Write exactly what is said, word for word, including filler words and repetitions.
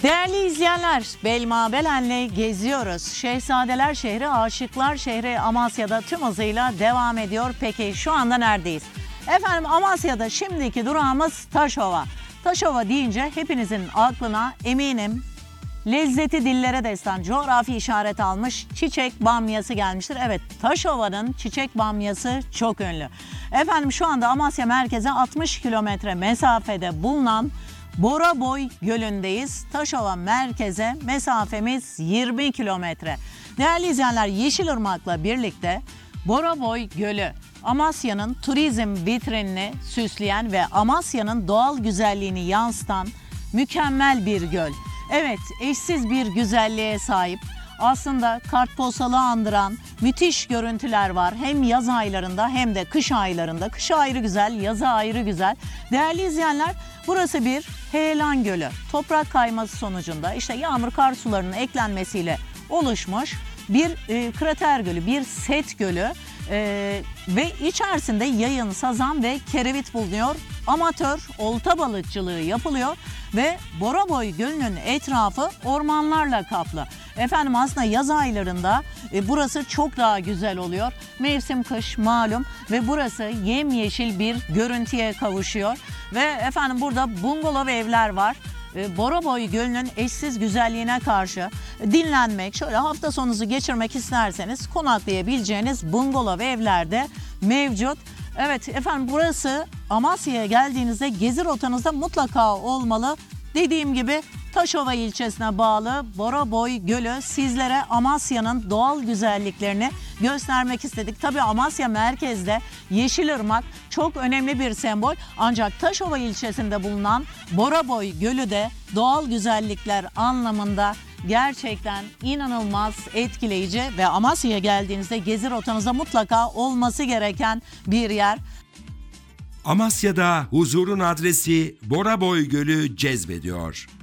Değerli izleyenler, Belma Belen'le geziyoruz. Şehzadeler şehri, aşıklar şehri Amasya'da tüm hızıyla devam ediyor. Peki şu anda neredeyiz? Efendim Amasya'da şimdiki durağımız Taşova. Taşova deyince hepinizin aklına eminim lezzeti dillere destan, coğrafi işaret almış çiçek bamyası gelmiştir. Evet, Taşova'nın çiçek bamyası çok ünlü. Efendim şu anda Amasya merkeze altmış kilometre mesafede bulunan Boraboy Gölü'ndeyiz. Taşova merkeze mesafemiz yirmi kilometre. Değerli izleyenler, Yeşilırmak'la birlikte Boraboy Gölü Amasya'nın turizm vitrinini süsleyen ve Amasya'nın doğal güzelliğini yansıtan mükemmel bir göl. Evet, eşsiz bir güzelliğe sahip. Aslında kartpostalı andıran müthiş görüntüler var. Hem yaz aylarında hem de kış aylarında. Kış ayrı güzel, yazı ayrı güzel. Değerli izleyenler, burası bir heyelan gölü. Toprak kayması sonucunda işte yağmur kar sularının eklenmesiyle oluşmuş bir e, krater gölü, bir set gölü. Ee, ve içerisinde yayın, sazan ve kerevit bulunuyor. Amatör olta balıkçılığı yapılıyor ve Boraboy Gölü'nün etrafı ormanlarla kaplı. Efendim aslında yaz aylarında e, burası çok daha güzel oluyor. Mevsim kış malum ve burası yemyeşil bir görüntüye kavuşuyor. Ve efendim burada bungalov evler var. Boraboy Gölü'nün eşsiz güzelliğine karşı dinlenmek, şöyle hafta sonunuzu geçirmek isterseniz konaklayabileceğiniz bungalov evlerde mevcut. Evet efendim, burası Amasya'ya geldiğinizde gezi rotanızda mutlaka olmalı. Dediğim gibi Taşova ilçesine bağlı Boraboy Gölü, sizlere Amasya'nın doğal güzelliklerini göstermek istedik. Tabii Amasya merkezde Yeşilırmak çok önemli bir sembol. Ancak Taşova ilçesinde bulunan Boraboy Gölü de doğal güzellikler anlamında gerçekten inanılmaz etkileyici ve Amasya'ya geldiğinizde gezi rotanızda mutlaka olması gereken bir yer. Amasya'da huzurun adresi Boraboy Gölü cezbediyor.